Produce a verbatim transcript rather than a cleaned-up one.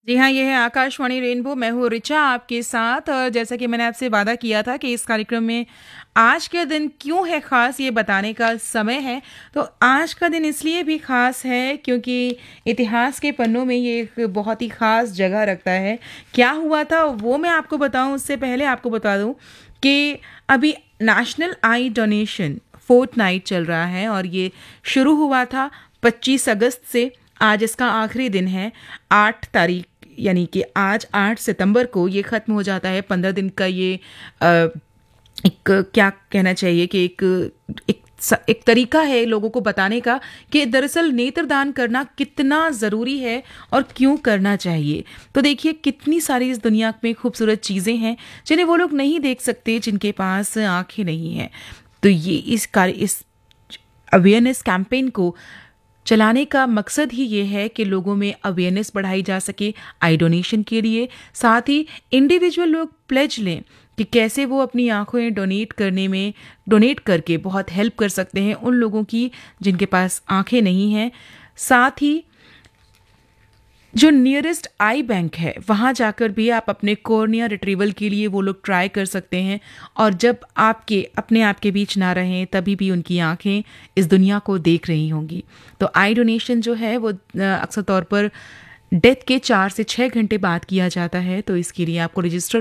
जी हाँ, ये है आकाशवाणी रेनबो, मैं हूँ ऋचा आपके साथ और जैसा कि मैंने आपसे वादा किया था कि इस कार्यक्रम में आज का दिन क्यों है ख़ास ये बताने का समय है। तो आज का दिन इसलिए भी ख़ास है क्योंकि इतिहास के पन्नों में ये एक बहुत ही ख़ास जगह रखता है। क्या हुआ था वो मैं आपको बताऊँ उससे पहले आपको बता दूँ कि अभी नेशनल आई डोनेशन फोर्टनाइट चल रहा है और ये शुरू हुआ था पच्चीस अगस्त से। आज इसका आखिरी दिन है, आठ तारीख यानी कि आज आठ सितंबर को ये ख़त्म हो जाता है। पंद्रह दिन का ये अ, एक क्या कहना चाहिए कि एक एक स- एक तरीका है लोगों को बताने का कि दरअसल नेत्रदान करना कितना ज़रूरी है और क्यों करना चाहिए। तो देखिए कितनी सारी इस दुनिया में खूबसूरत चीज़ें हैं जिन्हें वो लोग नहीं देख सकते, जिनके पास आंखें नहीं हैं। तो ये इस कार्य इस अवेयरनेस कैंपेन को चलाने का मकसद ही ये है कि लोगों में अवेयरनेस बढ़ाई जा सके आई डोनेशन के लिए। साथ ही इंडिविजुअल लोग प्लेज लें कि कैसे वो अपनी आंखें डोनेट करने में डोनेट करके बहुत हेल्प कर सकते हैं उन लोगों की जिनके पास आंखें नहीं हैं। साथ ही जो नियरेस्ट आई बैंक है वहाँ जाकर भी आप अपने कॉर्निया रिट्रीवल के लिए वो लोग ट्राई कर सकते हैं। और जब आपके अपने आप के बीच ना रहें तभी भी उनकी आंखें इस दुनिया को देख रही होंगी। तो आई डोनेशन जो है वो अ, अक्सर तौर पर डेथ के चार से छः घंटे बाद किया जाता है। तो इसके लिए आपको रजिस्टर